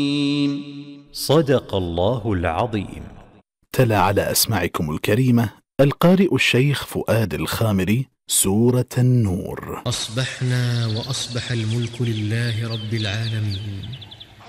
صدق الله العظيم. تلا على أسماعكم الكريمة القارئ الشيخ فؤاد الخامري سورة النور. أصبحنا وأصبح الملك لله رب العالمين.